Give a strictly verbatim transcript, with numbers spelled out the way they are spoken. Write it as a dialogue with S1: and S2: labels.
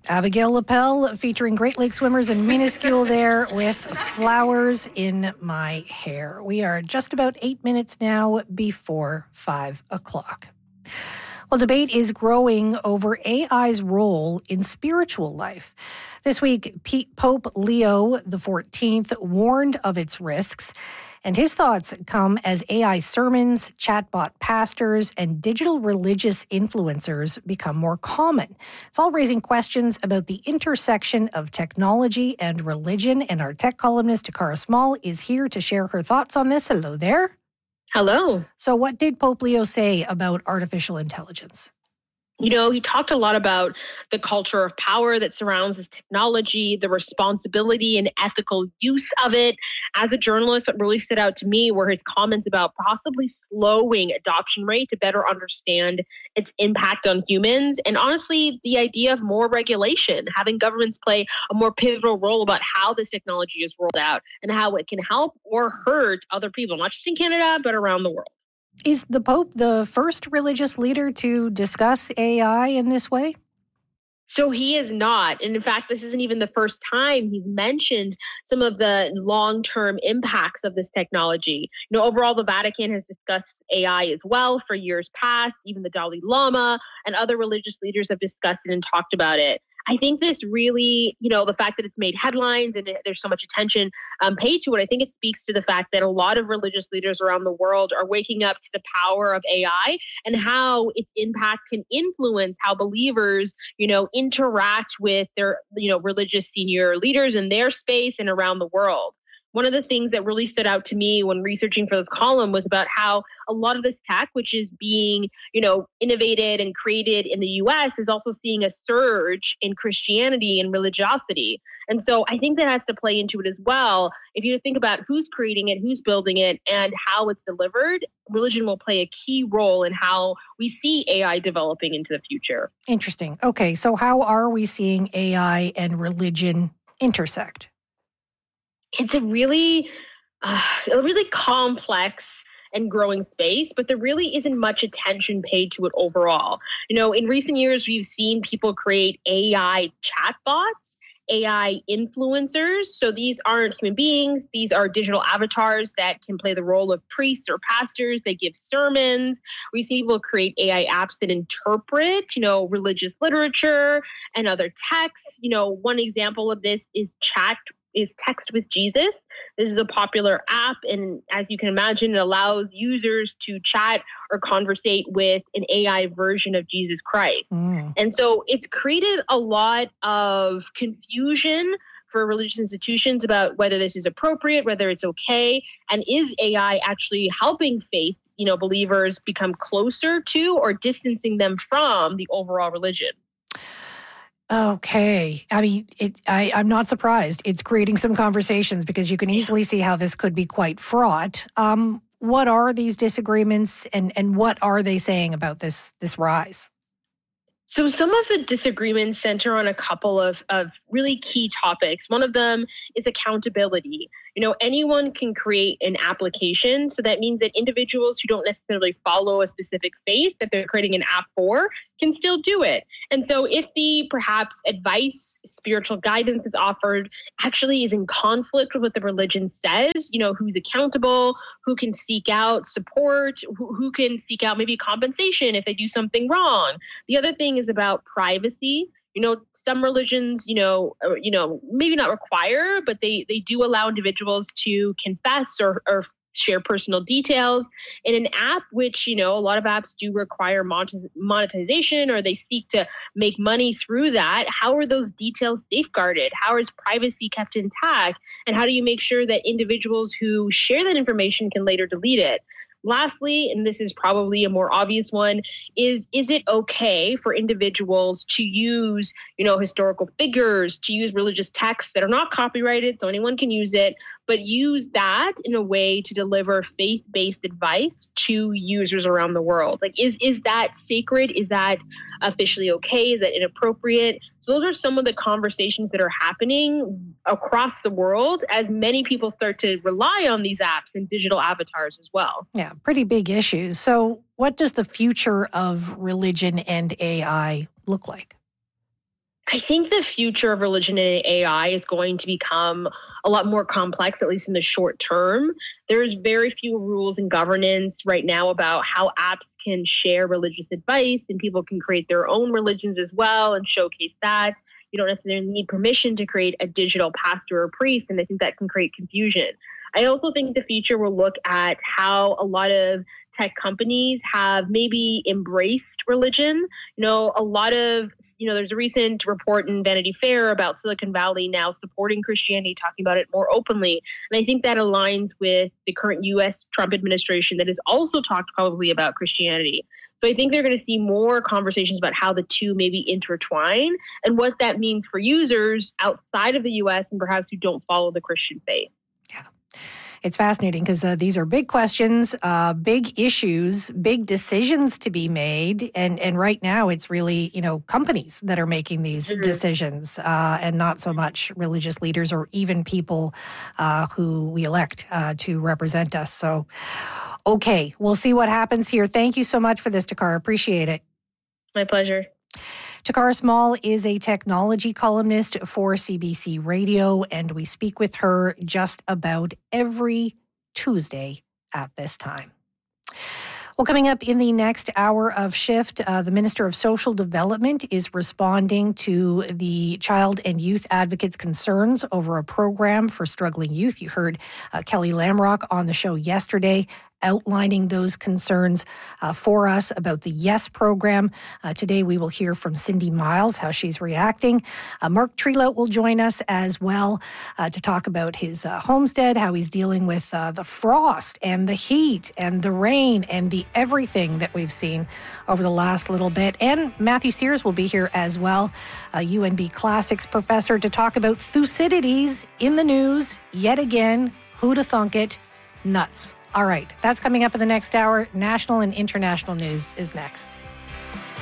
S1: Abigail Lapel featuring Great Lake swimmers and minuscule there with flowers in my hair. We are just about eight minutes now before five o'clock. Well, debate is growing over A I's role in spiritual life. This week, Pope Leo the fourteenth warned of its risks. And his thoughts come as A I sermons, chatbot pastors, and digital religious influencers become more common. It's all raising questions about the intersection of technology and religion. And our tech columnist, Takara Small, is here to share her thoughts on this. Hello there.
S2: Hello.
S1: So what did Pope Leo say about artificial intelligence?
S2: You know, he talked a lot about the culture of power that surrounds this technology, the responsibility and ethical use of it. As a journalist, what really stood out to me were his comments about possibly slowing adoption rate to better understand its impact on humans. And honestly, the idea of more regulation, having governments play a more pivotal role about how this technology is rolled out and how it can help or hurt other people, not just in Canada, but around the world.
S1: Is the Pope the first religious leader to discuss A I in this way?
S2: So he is not. And in fact, this isn't even the first time he's mentioned some of the long-term impacts of this technology. You know, overall, the Vatican has discussed A I as well for years past. Even the Dalai Lama and other religious leaders have discussed it and talked about it. I think this really, you know, the fact that it's made headlines and it, there's so much attention um, paid to it, I think it speaks to the fact that a lot of religious leaders around the world are waking up to the power of A I and how its impact can influence how believers, you know, interact with their, you know, religious senior leaders in their space and around the world. One of the things that really stood out to me when researching for this column was about how a lot of this tech, which is being, you know, innovated and created in the U S, is also seeing a surge in Christianity and religiosity. And so I think that has to play into it as well. If you think about who's creating it, who's building it, and how it's delivered, religion will play a key role in how we see A I developing into the future.
S1: Interesting. Okay, so how are we seeing A I and religion intersect?
S2: It's a really, uh, a really complex and growing space, but there really isn't much attention paid to it overall. You know, in recent years, we've seen people create A I chatbots, A I influencers. So these aren't human beings. These are digital avatars that can play the role of priests or pastors. They give sermons. We see people create A I apps that interpret, you know, religious literature and other texts. You know, one example of this is chat is Text with Jesus. This is a popular app, and as you can imagine, it allows users to chat or conversate with an A I version of Jesus Christ. Mm. And so it's created a lot of confusion for religious institutions about whether this is appropriate, whether it's okay, and is A I actually helping faith, you know, believers become closer to or distancing them from the overall religion.
S1: Okay. I mean, it, I, I'm not surprised. It's creating some conversations because you can easily see how this could be quite fraught. Um, what are these disagreements and, and what are they saying about this, this rise?
S2: So some of the disagreements center on a couple of, of really key topics. One of them is accountability. You know, anyone can create an application. So that means that individuals who don't necessarily follow a specific faith that they're creating an app for can still do it. And so if the perhaps advice, spiritual guidance is offered actually is in conflict with what the religion says, you know, who's accountable, who can seek out support, who, who can seek out maybe compensation if they do something wrong. The other thing is about privacy. You know, some religions, you know, or, you know, maybe not require, but they, they do allow individuals to confess or, or share personal details in an app, which, you know, a lot of apps do require monetization or they seek to make money through that. How are those details safeguarded? How is privacy kept intact? And how do you make sure that individuals who share that information can later delete it? Lastly, and this is probably a more obvious one, is is it okay for individuals to use, you know, historical figures, to use religious texts that are not copyrighted, so anyone can use it, but use that in a way to deliver faith-based advice to users around the world? Like, is is that sacred? Is that officially okay? Is that inappropriate? So those are some of the conversations that are happening across the world as many people start to rely on these apps and digital avatars as well.
S1: Yeah, pretty big issues. So what does the future of religion and A I look like?
S2: I think the future of religion and A I is going to become a lot more complex, at least in the short term. There's very few rules and governance right now about how apps can share religious advice, and people can create their own religions as well and showcase that. You don't necessarily need permission to create a digital pastor or priest, and I think that can create confusion. I also think the future will look at how a lot of tech companies have maybe embraced religion. You know, a lot of You know, there's a recent report in Vanity Fair about Silicon Valley now supporting Christianity, talking about it more openly. And I think that aligns with the current U S Trump administration that has also talked probably about Christianity. So I think they're going to see more conversations about how the two maybe intertwine and what that means for users outside of the U S and perhaps who don't follow the Christian faith.
S1: Yeah. It's fascinating because uh, these are big questions, uh, big issues, big decisions to be made. And, and right now it's really, you know, companies that are making these mm-hmm. decisions uh, and not so much religious leaders or even people uh, who we elect uh, to represent us. So, okay, we'll see what happens here. Thank you so much for this, Takara. Appreciate it.
S2: My pleasure.
S1: Takara Small is a technology columnist for C B C Radio, and we speak with her just about every Tuesday at this time. Well, coming up in the next hour of Shift, uh, the Minister of Social Development is responding to the Child and Youth Advocates' concerns over a program for struggling youth. You heard uh, Kelly Lamrock on the show yesterday outlining those concerns uh, for us about the YES program. Uh, today we will hear from Cindy Miles, how she's reacting. Uh, Mark Trelout will join us as well uh, to talk about his uh, homestead, how he's dealing with uh, the frost and the heat and the rain and the everything that we've seen over the last little bit. And Matthew Sears will be here as well, a U N B Classics professor, to talk about Thucydides in the news yet again. Who'da thunk it? Nuts. All right, that's coming up in the next hour. National and international news is next.